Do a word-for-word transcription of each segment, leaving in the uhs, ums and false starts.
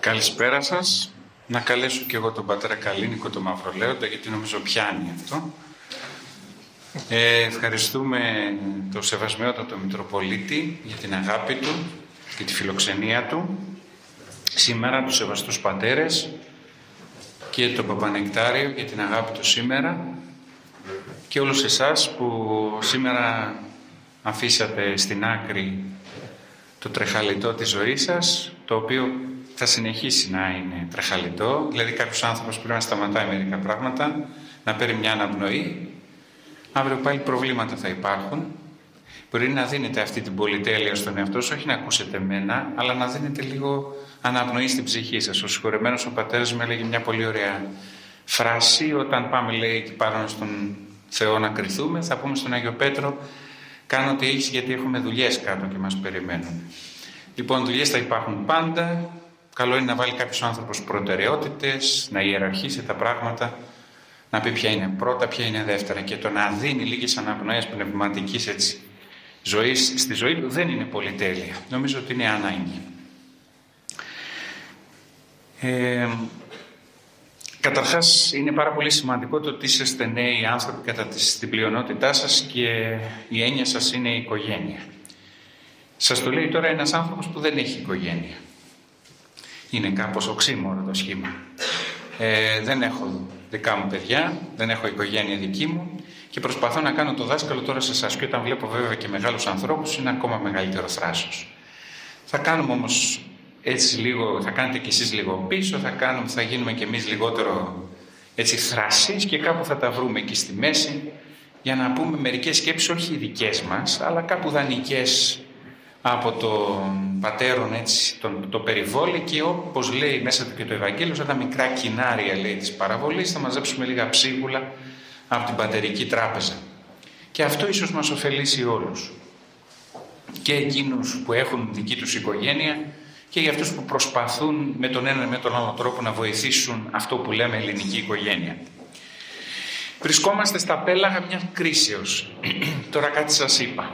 Καλησπέρα σας. Να καλέσω και εγώ τον πατέρα Καλίνικο, τον Μαυρολέοντα, γιατί νομίζω πιάνει αυτό. Ε, ευχαριστούμε τον Σεβασμιότατο Μητροπολίτη για την αγάπη του και τη φιλοξενία του. Σήμερα τους Σεβαστούς Πατέρες και τον Παπανεκτάριο για την αγάπη του σήμερα. Και όλους εσάς που σήμερα αφήσατε στην άκρη το τρεχαλιτό της ζωής σας, το οποίο θα συνεχίσει να είναι τρεχαλιτό. Δηλαδή κάποιος άνθρωπος πρέπει να σταματάει μερικά πράγματα, να παίρνει μια αναπνοή. Αύριο πάλι προβλήματα θα υπάρχουν. Μπορεί να δίνετε αυτή την πολυτέλεια στον εαυτό σας, όχι να ακούσετε εμένα, αλλά να δίνετε λίγο αναπνοή στην ψυχή σας. Ο συγχωρεμένος ο πατέρας μου έλεγε μια πολύ ωραία φράση: όταν πάμε, λέει, εκεί πάνω στον Θεό να κριθούμε, θα πούμε στον Άγιο Πέτρο: κάνω ό,τι έχεις, γιατί έχουμε δουλειές κάτω και μας περιμένουν. Λοιπόν, δουλειές θα υπάρχουν πάντα. Καλό είναι να βάλει κάποιος άνθρωπος προτεραιότητες, να ιεραρχήσει τα πράγματα, να πει ποια είναι πρώτα, ποια είναι δεύτερα, και το να δίνει λίγες αναπνοές πνευματικής έτσι, ζωής στη ζωή του δεν είναι πολυτέλεια. Νομίζω ότι είναι ανάγκη. Ε, καταρχάς, είναι πάρα πολύ σημαντικό το ότι είσαστε νέοι άνθρωποι κατά την πλειονότητά σας και η έννοια σας είναι η οικογένεια. Σας το λέει τώρα ένας άνθρωπος που δεν έχει οικογένεια. Είναι κάπως οξύμορο το σχήμα. Ε, δεν έχω δικά μου παιδιά, δεν έχω οικογένεια δική μου και προσπαθώ να κάνω το δάσκαλο τώρα σε εσάς. Και όταν βλέπω βέβαια και μεγάλους ανθρώπους είναι ακόμα μεγαλύτερο θράσος. Θα κάνουμε όμως έτσι λίγο, θα κάνετε κι εσείς λίγο πίσω, θα, κάνουμε, θα γίνουμε κι εμείς λιγότερο έτσι θράσις και κάπου θα τα βρούμε εκεί στη μέση για να πούμε μερικές σκέψεις, όχι οι δικές μας, αλλά κάπου δανεικές από τον πατέρον έτσι, τον, το περιβόλι, και όπως λέει μέσα του και το Ευαγγέλιο, σαν τα μικρά κοινάρια, λέει, της παραβολής, θα μαζέψουμε λίγα ψίχουλα από την πατερική τράπεζα. Και αυτό ίσως μας ωφελήσει όλους. Και εκείνους που έχουν δική τους οικογένεια και για αυτούς που προσπαθούν με τον ένα ή με τον άλλο τρόπο να βοηθήσουν αυτό που λέμε ελληνική οικογένεια. Βρισκόμαστε στα πέλαγα μιας κρίσεως. Τώρα κάτι σας είπα.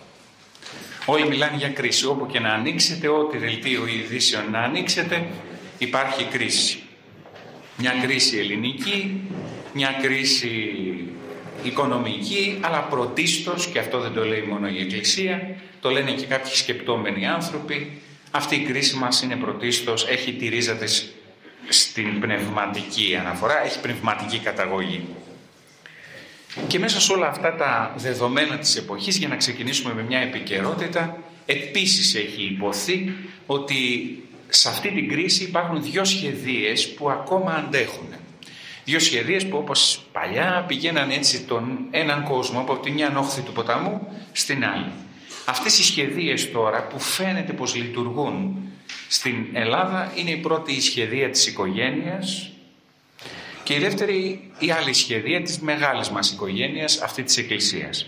Όλοι μιλάνε για κρίση. Όπου και να ανοίξετε, ό,τι δελτίο ειδήσεων να ανοίξετε, υπάρχει κρίση. Μια κρίση ελληνική, μια κρίση οικονομική, αλλά πρωτίστως, και αυτό δεν το λέει μόνο η Εκκλησία, το λένε και κάποιοι σκεπτόμενοι άνθρωποι, αυτή η κρίση μας είναι πρωτίστως, έχει τη ρίζα της στην πνευματική αναφορά, έχει πνευματική καταγωγή. Και μέσα σε όλα αυτά τα δεδομένα της εποχής, για να ξεκινήσουμε με μια επικαιρότητα, επίσης έχει υποθεί ότι σε αυτή την κρίση υπάρχουν δύο σχεδίες που ακόμα αντέχουν. Δύο σχεδίες που όπως παλιά πηγαίναν έτσι τον έναν κόσμο από τη μια όχθη του ποταμού στην άλλη. Αυτές οι σχεδίες τώρα που φαίνεται πως λειτουργούν στην Ελλάδα είναι η πρώτη η σχεδία της οικογένειας, και η δεύτερη, η άλλη σχεδία της μεγάλης μας οικογένειας, αυτή της Εκκλησίας.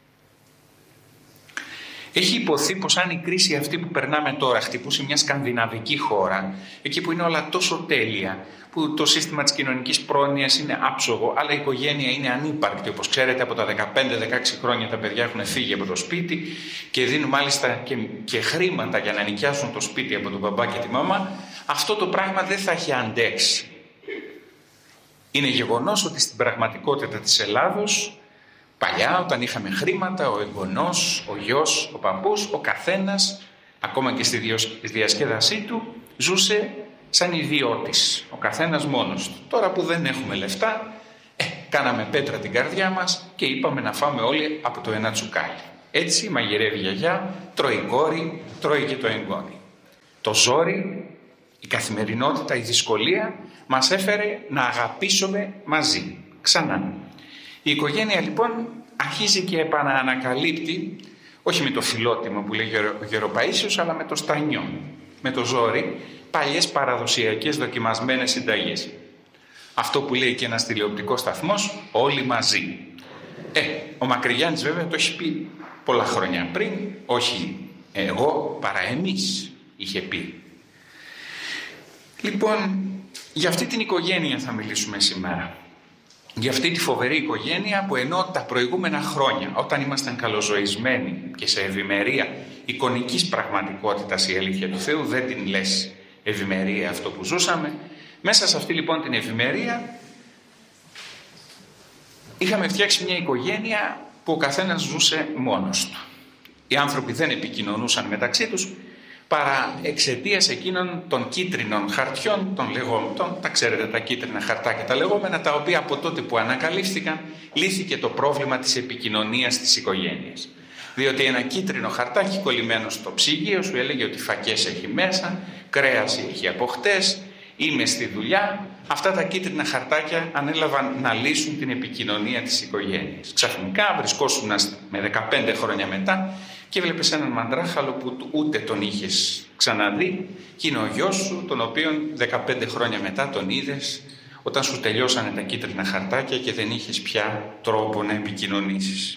Έχει υποθεί πως αν η κρίση αυτή που περνάμε τώρα χτυπούσε μια σκανδιναβική χώρα, εκεί που είναι όλα τόσο τέλεια, που το σύστημα της κοινωνικής πρόνοιας είναι άψογο, αλλά η οικογένεια είναι ανύπαρκτη, όπως ξέρετε, από τα δεκαπέντε δεκαέξι χρόνια τα παιδιά έχουν φύγει από το σπίτι και δίνουν μάλιστα και, και χρήματα για να νοικιάσουν το σπίτι από τον μπαμπά και τη μαμά, αυτό το πράγμα δεν θα έχει αντέξει. Είναι γεγονός ότι στην πραγματικότητα της Ελλάδος, παλιά όταν είχαμε χρήματα, ο εγγονός, ο γιος, ο παππούς, ο καθένας, ακόμα και στη διασκέδασή του, ζούσε σαν ιδιώτης, ο καθένας μόνος του. Τώρα που δεν έχουμε λεφτά, ε, κάναμε πέτρα την καρδιά μας και είπαμε να φάμε όλοι από το ένα τσουκάλι. Έτσι μαγειρεύει η γιαγιά, τρώει η κόρη, τρώει και το εγγόνι. Το ζόρι, η καθημερινότητα, η δυσκολία μας έφερε να αγαπήσουμε μαζί, ξανά. Η οικογένεια λοιπόν αρχίζει και επαναανακαλύπτει, όχι με το φιλότιμο που λέει ο Γεροπαΐσιος, αλλά με το στανιό, με το ζόρι, παλιές παραδοσιακές δοκιμασμένες συνταγές. Αυτό που λέει και ένας τηλεοπτικός σταθμός, όλοι μαζί. Ε, ο Μακρυγιάννης βέβαια το έχει πει πολλά χρόνια πριν, όχι εγώ παρά εμείς, είχε πει. Λοιπόν, για αυτή την οικογένεια θα μιλήσουμε σήμερα. Για αυτή τη φοβερή οικογένεια που ενώ τα προηγούμενα χρόνια, όταν ήμασταν καλοζωισμένοι και σε ευημερία εικονικής πραγματικότητας, η αλήθεια του Θεού δεν την λες ευημερία αυτό που ζούσαμε. Μέσα σε αυτή λοιπόν την ευημερία είχαμε φτιάξει μια οικογένεια που ο καθένας ζούσε μόνος του. Οι άνθρωποι δεν επικοινωνούσαν μεταξύ τους παρά εξαιτίας εκείνων των κίτρινων χαρτιών, των λεγόμενων, τα ξέρετε τα κίτρινα χαρτάκια τα λεγόμενα, τα οποία από τότε που ανακαλύφθηκαν λύθηκε το πρόβλημα της επικοινωνίας της οικογένειας. Διότι ένα κίτρινο χαρτάκι κολλημένο στο ψυγείο σου έλεγε ότι φακές έχει μέσα, κρέας έχει από χτες, είμαι στη δουλειά. Αυτά τα κίτρινα χαρτάκια ανέλαβαν να λύσουν την επικοινωνία της οικογένειας. Ξαφνικά βρισκόσουν με δεκαπέντε χρόνια μετά και βλέπεις έναν μαντράχαλο που ούτε τον είχες ξαναδεί και είναι ο γιος σου, τον οποίον δεκαπέντε χρόνια μετά τον είδες όταν σου τελειώσανε τα κίτρινα χαρτάκια και δεν είχες πια τρόπο να επικοινωνήσεις.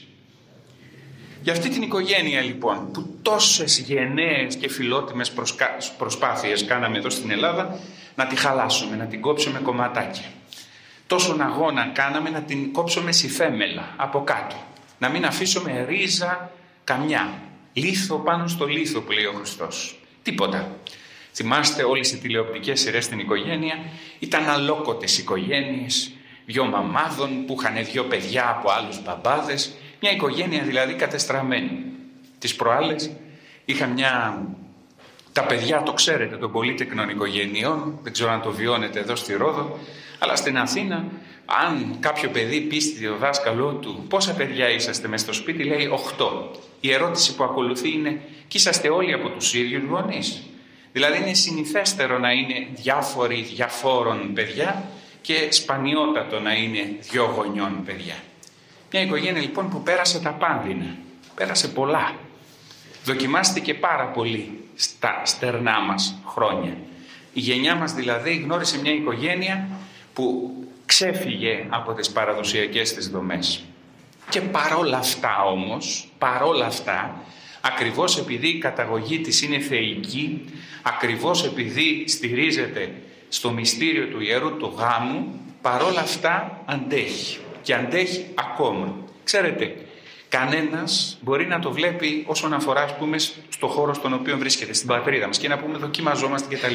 Για αυτή την οικογένεια λοιπόν που τόσες γενναίες και φιλότιμες προσκα... προσπάθειες κάναμε εδώ στην Ελλάδα να τη χαλάσουμε, να την κόψουμε κομματάκια. Τόσον αγώνα κάναμε να την κόψουμε συφέμελα από κάτω. Να μην αφήσουμε ρίζα καμιά. Λίθο πάνω στο λίθο που λέει ο Χριστός. Τίποτα. Θυμάστε όλες οι τηλεοπτικές σειρές στην οικογένεια ήταν αλόκοτες οικογένειες, δυο μαμάδων που είχαν δυο παιδιά από άλλους μπαμπάδες. Μια οικογένεια δηλαδή κατεστραμμένη. Τις προάλλες είχα μια... Τα παιδιά το ξέρετε των πολύτεκνων οικογενειών, δεν ξέρω αν το βιώνετε εδώ στη Ρόδο, αλλά στην Αθήνα αν κάποιο παιδί πει στο δάσκαλό του πόσα παιδιά είσαστε μες στο σπίτι, λέει οχτώ. Η ερώτηση που ακολουθεί είναι και είσαστε όλοι από τους ίδιους γονείς. Δηλαδή είναι συνηθέστερο να είναι διάφοροι διαφόρων παιδιά και σπανιότατο να είναι δυο γονιών παιδιά. Μια οικογένεια λοιπόν που πέρασε τα πάνδυνα, πέρασε πολλά. Δοκιμάστηκε πάρα πολύ στα στερνά μας χρόνια. Η γενιά μας δηλαδή γνώρισε μια οικογένεια που ξέφυγε από τις παραδοσιακές της δομές. Και παρόλα αυτά όμως, παρόλα αυτά, ακριβώς επειδή η καταγωγή της είναι θεϊκή, ακριβώς επειδή στηρίζεται στο μυστήριο του Ιερού του Γάμου, παρόλα αυτά αντέχει και αντέχει ακόμα. Ξέρετε, κανένας μπορεί να το βλέπει όσον αφορά, ας πούμε, στο χώρο στον οποίο βρίσκεται, στην πατρίδα μας και να πούμε δοκιμαζόμαστε κτλ.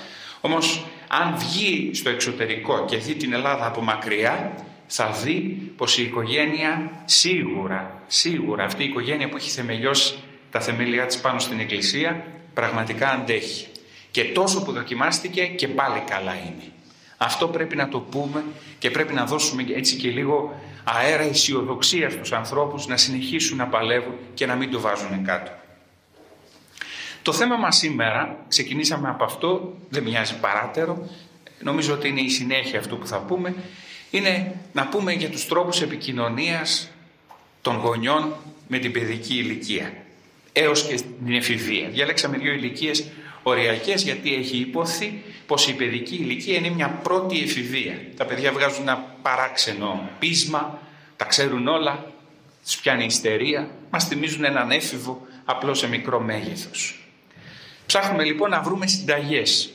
Όμως, αν βγει στο εξωτερικό και δει την Ελλάδα από μακριά, θα δει πως η οικογένεια σίγουρα, σίγουρα αυτή η οικογένεια που έχει θεμελιώσει τα θεμελιά της πάνω στην Εκκλησία, πραγματικά αντέχει. Και τόσο που δοκιμάστηκε και πάλι καλά είναι. Αυτό πρέπει να το πούμε και πρέπει να δώσουμε έτσι και λίγο αέρα αισιοδοξία στους ανθρώπους να συνεχίσουν να παλεύουν και να μην το βάζουν κάτω. Το θέμα μας σήμερα, ξεκινήσαμε από αυτό, δεν μοιάζει παράτερο, νομίζω ότι είναι η συνέχεια αυτού που θα πούμε, είναι να πούμε για τους τρόπους επικοινωνίας των γονιών με την παιδική ηλικία, έως και την εφηβεία. Διαλέξαμε δύο ηλικίες οριακές γιατί έχει υποθεί πως η παιδική ηλικία είναι μια πρώτη εφηβεία. Τα παιδιά βγάζουν ένα παράξενο πείσμα, τα ξέρουν όλα, τους πιάνει ιστερία, μας θυμίζουν έναν έφηβο απλώς σε μικρό μέγεθος. Ψάχνουμε λοιπόν να βρούμε συνταγές.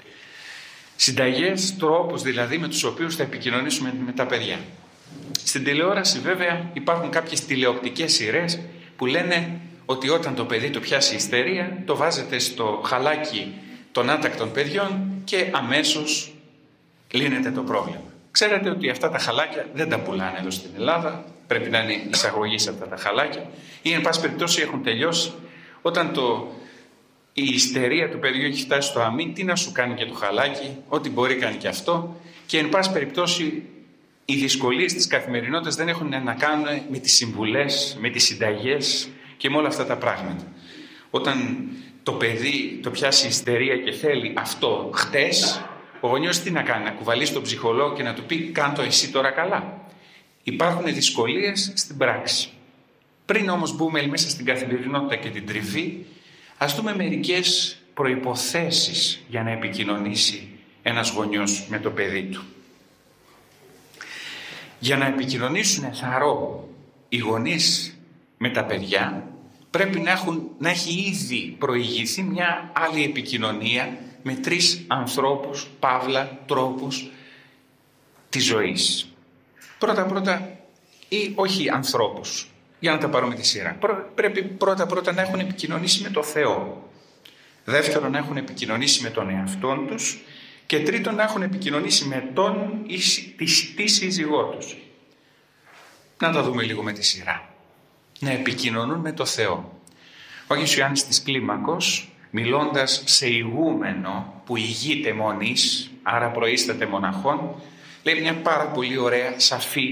Συνταγές, τρόπους δηλαδή με τους οποίους θα επικοινωνήσουμε με τα παιδιά. Στην τηλεόραση βέβαια υπάρχουν κάποιες τηλεοπτικές σειρές που λένε ότι όταν το παιδί το πιάσει ιστερία, το βάζετε στο χαλάκι των άτακτων παιδιών και αμέσως λύνεται το πρόβλημα. Ξέρετε ότι αυτά τα χαλάκια δεν τα πουλάνε εδώ στην Ελλάδα, πρέπει να είναι εισαγωγή σε αυτά τα χαλάκια ή εν πάση περιπτώσει έχουν τελειώσει. Όταν το, η ιστερία του παιδιού έχει φτάσει στο αμήν, τι να σου κάνει και το χαλάκι, ό,τι μπορεί κάνει και αυτό και εν πάση περιπτώσει οι δυσκολίες της καθημερινότητας δεν έχουν να κάνουν με τις συμβουλές, με τις συνταγές και με όλα αυτά τα πράγματα. Όταν το παιδί το πιάσει ιστερία και θέλει αυτό χτες, ο γονιός τι να κάνει, να κουβαλήσει τον ψυχολόγο και να του πει κάντο εσύ τώρα καλά. Υπάρχουν δυσκολίες στην πράξη. Πριν όμως μπούμε μέσα στην καθημερινότητα και την τριβή, ας δούμε μερικές προϋποθέσεις για να επικοινωνήσει ένας γονιός με το παιδί του. Για να επικοινωνήσουν θαρώ οι γονείς με τα παιδιά, πρέπει να, έχουν, να έχει ήδη προηγηθεί μια άλλη επικοινωνία με τρεις ανθρώπους, παύλα, τρόπους της ζωής. Πρώτα-πρώτα, ή όχι ανθρώπους, για να τα πάρουμε τη σειρά. Πρέπει πρώτα-πρώτα να έχουν επικοινωνήσει με το Θεό. Δεύτερον, να έχουν επικοινωνήσει με τον εαυτόν τους. Και τρίτον, να έχουν επικοινωνήσει με τον ή τη, τη σύζυγό τους. Να τα δούμε λίγο με τη σειρά. Να επικοινωνούν με το Θεό. Ο Άγιος Ιωάννης της Κλίμακος, μιλώντας σε ηγούμενο που ηγείται μονής, άρα προείσταται μοναχών, λέει μια πάρα πολύ ωραία, σαφή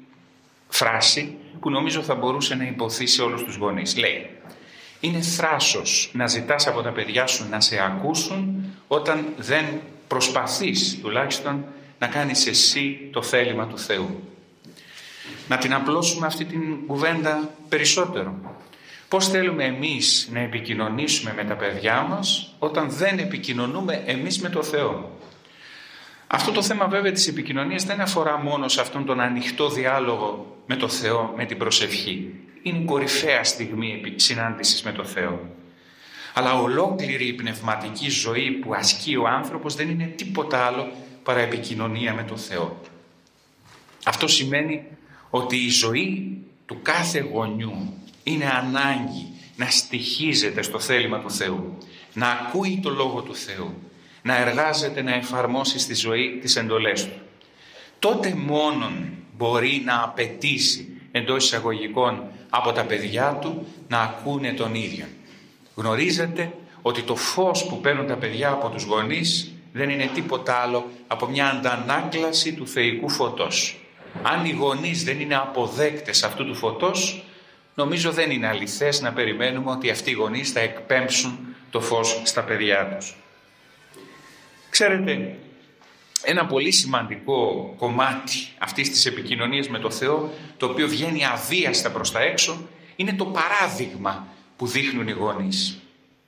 φράση που νομίζω θα μπορούσε να υποθεί σε όλους τους γονείς. Λέει: είναι θράσος να ζητάς από τα παιδιά σου να σε ακούσουν όταν δεν προσπαθείς τουλάχιστον να κάνεις εσύ το θέλημα του Θεού. Να την απλώσουμε αυτή την κουβέντα περισσότερο. Πώς θέλουμε εμείς να επικοινωνήσουμε με τα παιδιά μας όταν δεν επικοινωνούμε εμείς με το Θεό. Αυτό το θέμα βέβαια της επικοινωνίας δεν αφορά μόνο σε αυτόν τον ανοιχτό διάλογο με το Θεό, με την προσευχή. Είναι η κορυφαία στιγμή συνάντησης με το Θεό. Αλλά ολόκληρη η πνευματική ζωή που ασκεί ο άνθρωπος δεν είναι τίποτα άλλο παρά επικοινωνία με το Θεό. Αυτό σημαίνει ότι η ζωή του κάθε γονιού είναι ανάγκη να στοιχίζεται στο θέλημα του Θεού, να ακούει το Λόγο του Θεού, να εργάζεται να εφαρμόσει στη ζωή τις εντολές του. Τότε μόνον μπορεί να απαιτήσει εντός εισαγωγικών από τα παιδιά του να ακούνε τον ίδιο. Γνωρίζετε ότι το φως που παίρνουν τα παιδιά από τους γονείς δεν είναι τίποτα άλλο από μια αντανάκλαση του θεϊκού φωτός. Αν οι γονείς δεν είναι αποδέκτες αυτού του φωτός, νομίζω δεν είναι αληθές να περιμένουμε ότι αυτοί οι γονείς θα εκπέμψουν το φως στα παιδιά τους. Ξέρετε, ένα πολύ σημαντικό κομμάτι αυτής της επικοινωνίας με το Θεό, το οποίο βγαίνει αβίαστα προς τα έξω, είναι το παράδειγμα που δείχνουν οι γονείς.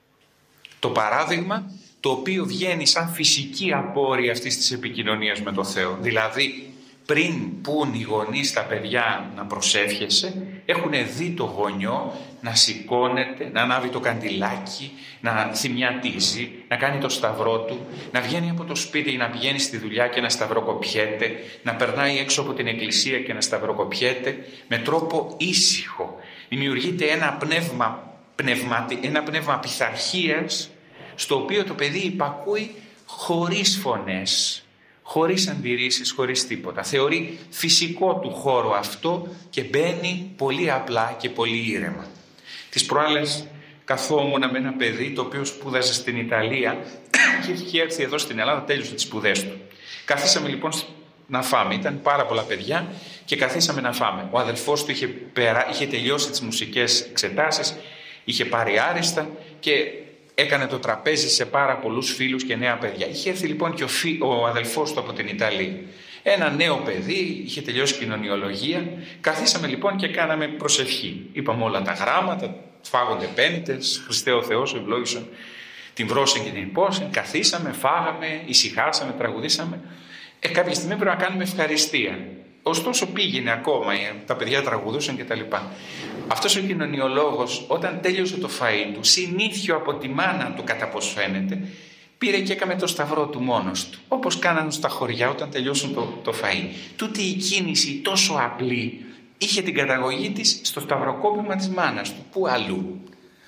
Το παράδειγμα το οποίο βγαίνει σαν φυσική απόρρεια αυτής της επικοινωνίας με το Θεό. Δηλαδή, πριν πουν οι γονείς τα παιδιά να προσεύχεσαι, έχουν δει το γονιό να σηκώνεται, να ανάβει το καντιλάκι, να θυμιατίζει, να κάνει το σταυρό του, να βγαίνει από το σπίτι να πηγαίνει στη δουλειά και να σταυροκοπιέται, να περνάει έξω από την εκκλησία και να σταυροκοπιέται με τρόπο ήσυχο. Δημιουργείται ένα πνεύμα, πνευματι, ένα πνεύμα πειθαρχίας, στο οποίο το παιδί υπακούει χωρίς φωνές, χωρίς αντιρρήσεις, χωρίς τίποτα. Θεωρεί φυσικό του χώρο αυτό και μπαίνει πολύ απλά και πολύ ήρεμα. Τις προάλλες καθόμουν με ένα παιδί το οποίο σπούδαζε στην Ιταλία και είχε έρθει εδώ στην Ελλάδα, τέλειωσε τις σπουδές του. Καθίσαμε λοιπόν να φάμε, ήταν πάρα πολλά παιδιά και καθίσαμε να φάμε. Ο αδελφός του είχε, περα... είχε τελειώσει τις μουσικές εξετάσεις, είχε πάρει άριστα και έκανε το τραπέζι σε πάρα πολλούς φίλους και νέα παιδιά. Είχε έρθει λοιπόν και ο, φι... ο αδελφός του από την Ιταλία. Ένα νέο παιδί, είχε τελειώσει κοινωνιολογία. Καθίσαμε λοιπόν και κάναμε προσευχή. Είπαμε όλα τα γράμματα, φάγονται πένητες, Χριστέ ο Θεός, ευλόγησον την βρόσιν και την υπόσιν. Καθίσαμε, φάγαμε, ησυχάσαμε, τραγουδήσαμε. Ε, κάποια στιγμή πρέπει να κάνουμε ευχαριστία. Ωστόσο πήγαινε ακόμα, τα παιδιά τραγουδούσαν κτλ. Αυτός ο κοινωνιολόγος, όταν τέλειωσε το φαΐ του, συνήθιο από τη μάνα του κατά πώς φαίνεται, πήρε και έκαμε το σταυρό του μόνος του. Όπως κάνανε στα χωριά όταν τελειώσουν το, το φαΐ. Τούτη η κίνηση τόσο απλή είχε την καταγωγή της στο σταυροκόπημα της μάνας του. Πού αλλού.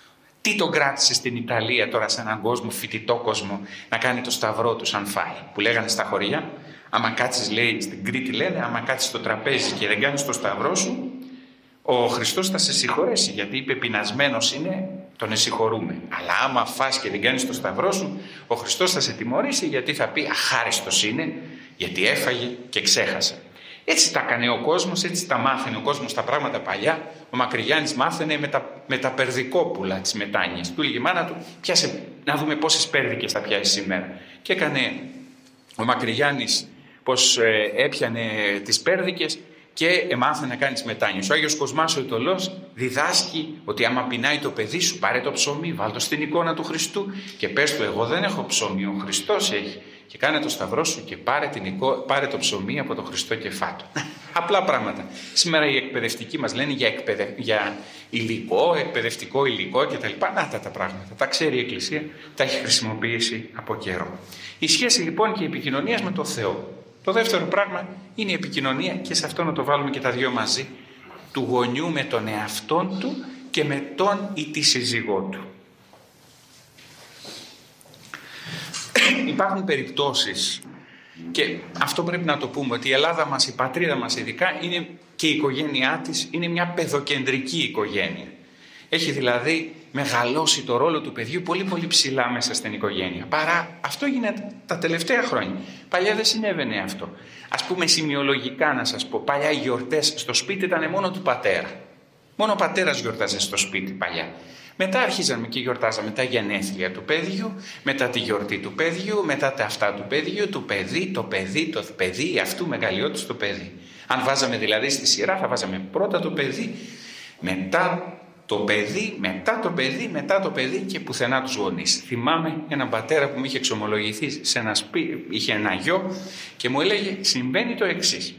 Τι τον κράτησε στην Ιταλία τώρα σε έναν κόσμο, φοιτητό κόσμο, να κάνει το σταυρό του σαν φαΐ. Που λέγανε στα χωριά, άμα κάτσεις, λέει, στην Κρήτη λένε, άμα κάτσεις στο τραπέζι και δεν κάνεις το σταυρό σου, ο Χριστός θα σε συγχωρέσει, γιατί είπε πεινασμένος είναι, τον εσυγχωρούμε. Αλλά άμα φας και δεν κάνεις το σταυρό σου, ο Χριστός θα σε τιμωρήσει, γιατί θα πει αχάριστος είναι, γιατί έφαγε και ξέχασε. Έτσι τα έκανε ο κόσμος, έτσι τα μάθαινε ο κόσμος τα πράγματα παλιά. Ο Μακρυγιάννης μάθαινε με τα, με τα περδικόπουλα της μετάνοιας. Του έλεγε η μάνα του, πιάσε να δούμε πόσες πέρδικες θα πιάσει σήμερα. Και έκανε ο Μακρυγιάννης πως ε, έπιανε τις πέρδικες και εμάθε να κάνει τις μετάνοιες. Ο Άγιος Κοσμάς ο Ιτωλός διδάσκει ότι άμα πεινάει το παιδί σου, πάρε το ψωμί, βάλ' το στην εικόνα του Χριστού και πες του, εγώ δεν έχω ψωμί, ο Χριστός έχει. Και κάνε το σταυρό σου και πάρε, την εικό... πάρε το ψωμί από τον Χριστό και φάτο. Απλά πράγματα. Σήμερα οι εκπαιδευτικοί μας λένε για, εκπαιδε... για υλικό, εκπαιδευτικό υλικό κτλ. Να τα, τα πράγματα. Τα ξέρει η Εκκλησία, τα έχει χρησιμοποιήσει από καιρό. Η σχέση λοιπόν και η επικοινωνία με τον Θεό. Το δεύτερο πράγμα είναι η επικοινωνία, και σε αυτό να το βάλουμε και τα δύο μαζί, του γονιού με τον εαυτόν του και με τον ή τη σύζυγό του. υπάρχουν περιπτώσεις, και αυτό πρέπει να το πούμε, ότι η Ελλάδα μας, η πατρίδα μας ειδικά, είναι, και η οικογένειά της είναι μια παιδοκεντρική οικογένεια. Έχει δηλαδή μεγαλώσει το ρόλο του παιδιού πολύ πολύ ψηλά μέσα στην οικογένεια. Παρά αυτό γίνεται τα τελευταία χρόνια. Παλιά δεν συνέβαινε αυτό. Ας πούμε σημειολογικά να σας πω, παλιά οι γιορτές στο σπίτι ήταν μόνο του πατέρα. Μόνο ο πατέρας γιορτάζε στο σπίτι παλιά. Μετά αρχίζαμε και γιορτάζαμε τα γενέθλια του παιδιού, μετά τη γιορτή του παιδιού, μετά τα αυτά του παιδιού, του παιδί, το παιδί, το παιδί, αυτού μεγαλειώτης το παιδί. Αν βάζαμε δηλαδή στη σειρά, θα βάζαμε πρώτα το παιδί, μετά το παιδί, μετά το παιδί, μετά το παιδί και πουθενά τους γονείς. Θυμάμαι έναν πατέρα που μου είχε εξομολογηθεί σε ένα σπίτι, είχε ένα γιο και μου έλεγε συμβαίνει το εξής.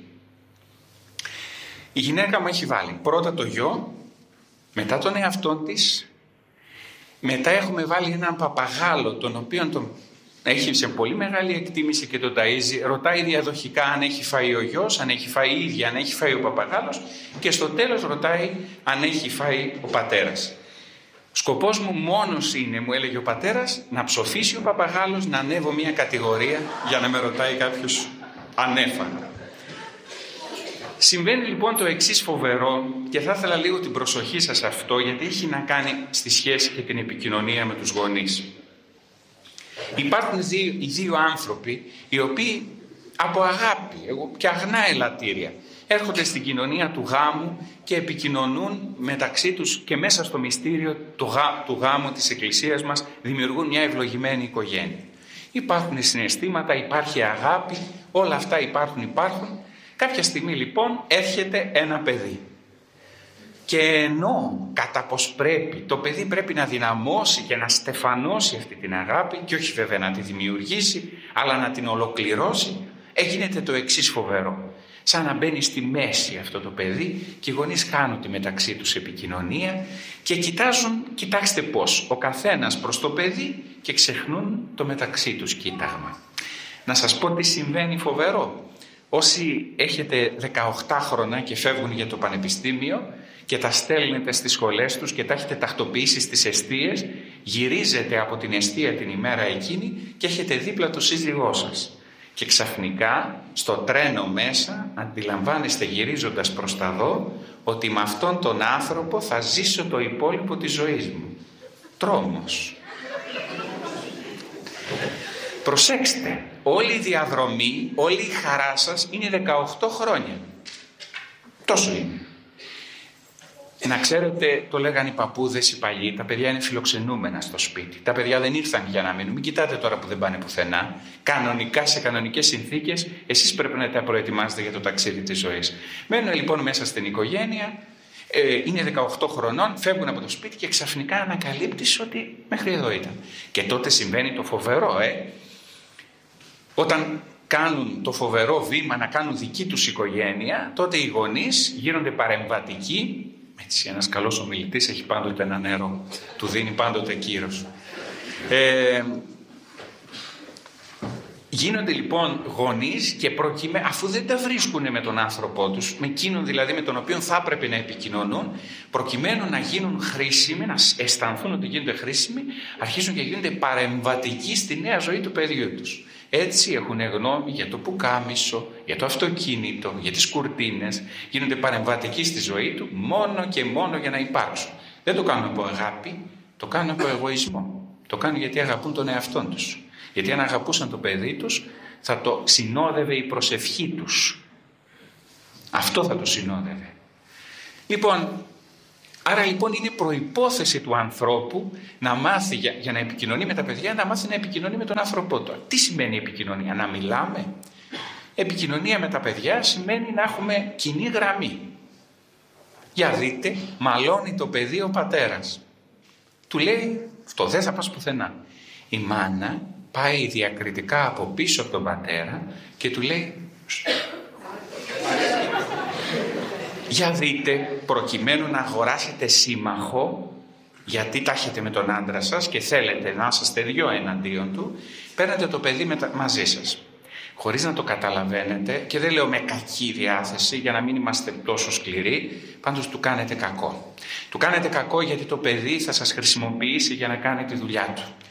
Η γυναίκα μου έχει βάλει πρώτα το γιο, μετά τον εαυτό της, μετά έχουμε βάλει έναν παπαγάλο τον οποίον τον έχει σε πολύ μεγάλη εκτίμηση και τον ταΐζει, ρωτάει διαδοχικά αν έχει φάει ο γιος, αν έχει φάει η ίδια, αν έχει φάει ο παπαγάλος και στο τέλος ρωτάει αν έχει φάει ο πατέρας. Σκοπός μου μόνος είναι, μου έλεγε ο πατέρας, να ψοφήσει ο παπαγάλος, να ανέβω μια κατηγορία για να με ρωτάει κάποιος αν έφαγα. Συμβαίνει λοιπόν το εξής φοβερό και θα ήθελα λίγο την προσοχή σας αυτό, γιατί έχει να κάνει στη σχέση και την επικοινωνία με τους γονείς. Υπάρχουν δύο, οι δύο άνθρωποι οι οποίοι από αγάπη και αγνά ελαττήρια έρχονται στην κοινωνία του γάμου και επικοινωνούν μεταξύ τους και μέσα στο μυστήριο του, γά, του γάμου της Εκκλησίας μας δημιουργούν μια ευλογημένη οικογένεια. Υπάρχουν συναισθήματα, υπάρχει αγάπη, όλα αυτά υπάρχουν, υπάρχουν. Κάποια στιγμή λοιπόν έρχεται ένα παιδί. Και ενώ κατά πως πρέπει, το παιδί πρέπει να δυναμώσει και να στεφανώσει αυτή την αγάπη και όχι βέβαια να τη δημιουργήσει, αλλά να την ολοκληρώσει, έγινε το εξής φοβερό. Σαν να μπαίνει στη μέση αυτό το παιδί και οι γονείς κάνουν τη μεταξύ τους επικοινωνία και κοιτάζουν, κοιτάξτε πώς, ο καθένας προς το παιδί και ξεχνούν το μεταξύ τους κοίταγμα. Να σας πω τι συμβαίνει φοβερό. Όσοι έχετε δεκαοκτώ χρόνια και φεύγουν για το πανεπιστήμιο και τα στέλνετε στις σχολές τους και τα έχετε τακτοποιήσει στις εστίες, γυρίζετε από την εστία την ημέρα εκείνη και έχετε δίπλα το σύζυγό σας. Και ξαφνικά στο τρένο μέσα αντιλαμβάνεστε γυρίζοντας προς τα δω ότι με αυτόν τον άνθρωπο θα ζήσω το υπόλοιπο της ζωής μου. Τρόμος. Προσέξτε, όλη η διαδρομή, όλη η χαρά σας είναι δεκαοκτώ χρόνια. Τόσο είναι. Να ξέρετε, το λέγανε οι παππούδες οι παλιοί, τα παιδιά είναι φιλοξενούμενα στο σπίτι. Τα παιδιά δεν ήρθαν για να μείνουν. Μην κοιτάτε τώρα που δεν πάνε πουθενά. Κανονικά, σε κανονικές συνθήκες, εσείς πρέπει να τα προετοιμάσετε για το ταξίδι της ζωής. Μένουν λοιπόν μέσα στην οικογένεια, ε, είναι δεκαοκτώ χρονών, φεύγουν από το σπίτι και ξαφνικά ανακαλύπτεις ότι μέχρι εδώ ήταν. Και τότε συμβαίνει το φοβερό, ε. Όταν κάνουν το φοβερό βήμα να κάνουν δική τους οικογένεια, τότε οι γονείς γίνονται παρεμβατικοί. Έτσι, ένας καλός ομιλητής έχει πάντοτε ένα νερό, του δίνει πάντοτε κύρος. Ε, γίνονται λοιπόν γονείς και προκειμένου, αφού δεν τα βρίσκουν με τον άνθρωπό τους, με εκείνον δηλαδή με τον οποίο θα έπρεπε να επικοινωνούν, προκειμένου να γίνουν χρήσιμοι, να αισθανθούν ότι γίνονται χρήσιμοι, αρχίζουν και γίνονται παρεμβατικοί στη νέα ζωή του παιδιού τους. Έτσι έχουν γνώμη για το πουκάμισο, για το αυτοκίνητο, για τις κουρτίνες. Γίνονται παρεμβατικοί στη ζωή του μόνο και μόνο για να υπάρξουν. Δεν το κάνουν από αγάπη, το κάνουν από εγωισμό. Το κάνουν γιατί αγαπούν τον εαυτόν τους. Γιατί αν αγαπούσαν το παιδί τους θα το συνόδευε η προσευχή τους. Αυτό θα το συνόδευε. Λοιπόν, άρα λοιπόν είναι προϋπόθεση του ανθρώπου να μάθει για, για να επικοινωνεί με τα παιδιά, να μάθει να επικοινωνεί με τον άνθρωπό του. Τι σημαίνει επικοινωνία? Να μιλάμε. Επικοινωνία με τα παιδιά σημαίνει να έχουμε κοινή γραμμή. Για δείτε, μαλώνει το παιδί ο πατέρας. Του λέει, αυτό δεν θα πας πουθενά. Η μάνα πάει διακριτικά από πίσω από τον πατέρα και του λέει, για δείτε, προκειμένου να αγοράσετε σύμμαχο, γιατί τα έχετε με τον άντρα σας και θέλετε να είσαστε δυο εναντίον του, παίρνετε το παιδί μετα... μαζί σας. Χωρίς να το καταλαβαίνετε, και δεν λέω με κακή διάθεση για να μην είμαστε τόσο σκληροί, πάντως του κάνετε κακό. Του κάνετε κακό γιατί το παιδί θα σας χρησιμοποιήσει για να κάνει τη δουλειά του.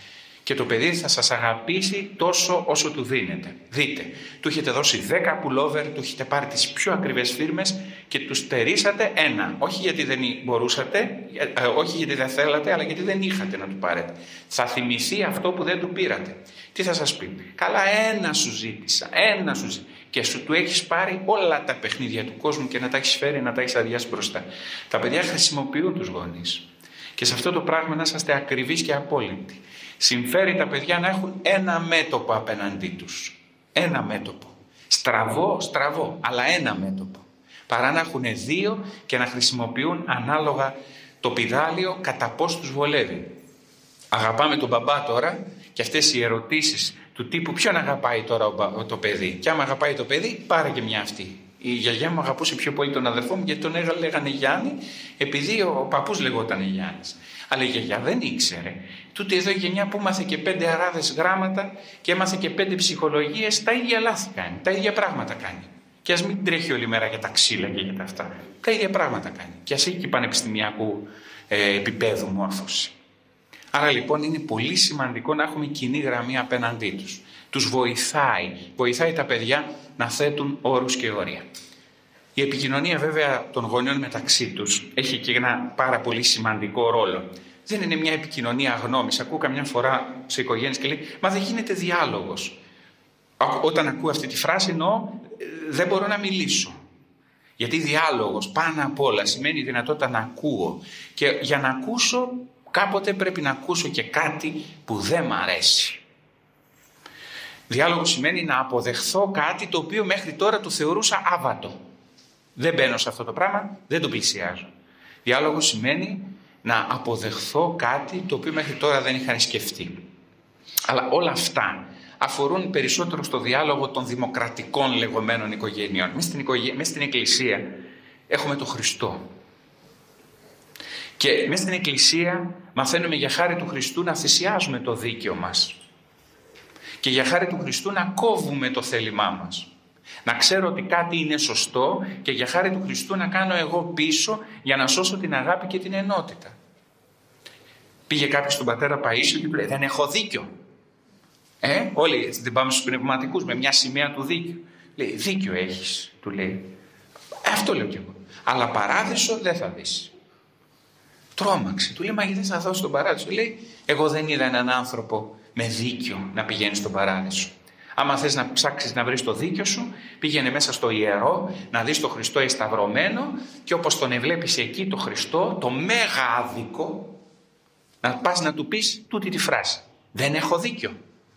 Και το παιδί θα σας αγαπήσει τόσο όσο του δίνετε. Δείτε, του έχετε δώσει δέκα πουλόβερ, του έχετε πάρει τις πιο ακριβές φίρμες και του στερήσατε ένα. Όχι γιατί δεν μπορούσατε, όχι γιατί δεν θέλατε, αλλά γιατί δεν είχατε να του πάρετε. Θα θυμηθεί αυτό που δεν του πήρατε. Τι θα σας πει? Καλά, ένα σου ζήτησα, ένα σου ζήτησα. Και σου του έχεις πάρει όλα τα παιχνίδια του κόσμου και να τα έχεις φέρει, να τα έχεις αδειάσει μπροστά. Τα παιδιά χρησιμοποιούν τους γονείς. Και σε αυτό το πράγμα να είσαστε ακριβείς και απόλυτοι. Συμφέρει τα παιδιά να έχουν ένα μέτωπο απέναντί τους. Ένα μέτωπο. Στραβό, στραβό, αλλά ένα μέτωπο. Παρά να έχουν δύο και να χρησιμοποιούν ανάλογα το πηδάλιο κατά πώς τους βολεύει. Αγαπάμε τον μπαμπά τώρα και αυτές οι ερωτήσεις του τύπου ποιον αγαπάει τώρα το παιδί. Και άμα αγαπάει το παιδί, πάρε και μια αυτή. Η γιαγιά μου αγαπούσε πιο πολύ τον αδερφό μου γιατί τον λέγανε Γιάννη, επειδή ο παππούς λεγόταν Γιάννης. Αλλά η γιαγιά δεν ήξερε. Τούτη εδώ η γενιά που μάθε και πέντε αράδες γράμματα και έμαθε και πέντε ψυχολογίες, τα ίδια λάθη κάνει, τα ίδια πράγματα κάνει. Και ας μην τρέχει όλη μέρα για τα ξύλα και για τα αυτά. Τα ίδια πράγματα κάνει. Και ας έχει και πανεπιστημιακού ε, επίπεδου μόρφωση. Άρα λοιπόν είναι πολύ σημαντικό να έχουμε κοινή γραμμή απέναντί τους. Τους βοηθάει, βοηθάει τα παιδιά να θέτουν όρους και όρια. Η επικοινωνία βέβαια των γονιών μεταξύ τους έχει και ένα πάρα πολύ σημαντικό ρόλο. Δεν είναι μια επικοινωνία γνώμης. Ακούω καμιά φορά σε οικογένειες και λέει «Μα δεν γίνεται διάλογος». Όταν ακούω αυτή τη φράση εννοώ «Δεν μπορώ να μιλήσω». Γιατί διάλογος πάνω απ' όλα σημαίνει δυνατότητα να ακούω. Και για να ακούσω κάποτε πρέπει να ακούσω και κάτι που δεν μ' αρέσει. Διάλογο σημαίνει να αποδεχθώ κάτι το οποίο μέχρι τώρα το θεωρούσα άβατο. Δεν μπαίνω σε αυτό το πράγμα, δεν το πλησιάζω. Διάλογο σημαίνει να αποδεχθώ κάτι το οποίο μέχρι τώρα δεν είχα σκεφτεί. Αλλά όλα αυτά αφορούν περισσότερο στο διάλογο των δημοκρατικών λεγόμενων οικογενειών. Μες στην, οικογέ... Μες στην Εκκλησία έχουμε τον Χριστό. Και μέσα στην Εκκλησία μαθαίνουμε για χάρη του Χριστού να θυσιάζουμε το δίκαιο μας. Και για χάρη του Χριστού να κόβουμε το θέλημά μας. Να ξέρω ότι κάτι είναι σωστό και για χάρη του Χριστού να κάνω εγώ πίσω για να σώσω την αγάπη και την ενότητα. Πήγε κάποιος στον πατέρα Παΐσιο και του λέει δεν έχω δίκιο. Ε, όλοι έτσι δεν πάμε στους πνευματικούς με μια σημαία του δίκαιου. Λέει δίκιο έχεις, του λέει. Ε, αυτό λέω κι εγώ. Αλλά παράδεισο δεν θα δεις. Τρόμαξε. Του λέει μα γιατί θα δώσω στον παράδεισο. Λέει εγώ δεν είδα έναν άνθρωπο με δίκιο να πηγαίνει στον παράδεισο. Άμα θες να ψάξεις να βρεις το δίκιο σου, πήγαινε μέσα στο ιερό, να δεις τον Χριστό εσταυρωμένο και όπως τον εβλέπεις εκεί το Χριστό, το μέγα άδικο, να πας να του πεις τούτη τη φράση. Δεν έχω δίκιο.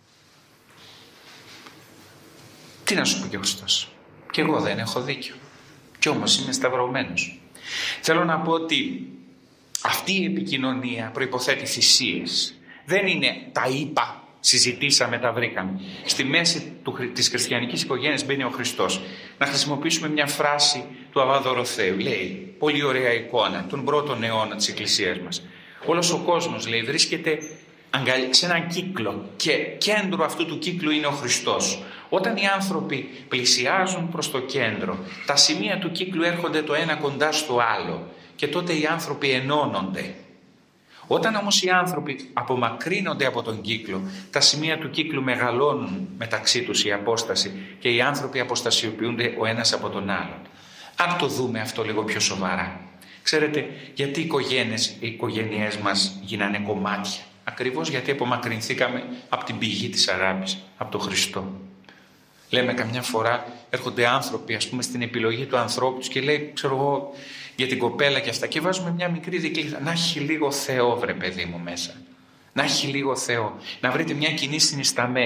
Τι να σου πει και ο Χριστός. Κι εγώ δεν έχω δίκιο. Κι όμως είμαι σταυρωμένος. Θέλω να πω ότι αυτή η επικοινωνία προϋποθέτει θυσίες. Δεν είναι τα είπα, συζητήσαμε, τα βρήκαμε. Στη μέση του, της χριστιανικής οικογένειας μπαίνει ο Χριστός. Να χρησιμοποιήσουμε μια φράση του Αββά Δωροθέου. Λέει, πολύ ωραία εικόνα, τον πρώτον αιώνα της Εκκλησίας μας. Όλος ο κόσμος, λέει, βρίσκεται σε έναν κύκλο και κέντρο αυτού του κύκλου είναι ο Χριστός. Όταν οι άνθρωποι πλησιάζουν προς το κέντρο, τα σημεία του κύκλου έρχονται το ένα κοντά στο άλλο και τότε οι άνθρωποι ενώνονται. Όταν όμως οι άνθρωποι απομακρύνονται από τον κύκλο, τα σημεία του κύκλου μεγαλώνουν μεταξύ τους η απόσταση και οι άνθρωποι αποστασιοποιούνται ο ένας από τον άλλον. Αν το δούμε αυτό λίγο πιο σοβαρά. Ξέρετε γιατί οι οικογένειες, οι οικογένειές μας γίνανε κομμάτια. Ακριβώς γιατί απομακρυνθήκαμε από την πηγή της αγάπης, από τον Χριστό. Λέμε καμιά φορά έρχονται άνθρωποι ας πούμε στην επιλογή του ανθρώπου τους και λέει ξέρω εγώ για την κοπέλα και αυτά και βάζουμε μια μικρή δικλίδα. Να έχει λίγο Θεό βρε παιδί μου μέσα. Να έχει λίγο Θεό. Να βρείτε μια κοινή συνισταμένη.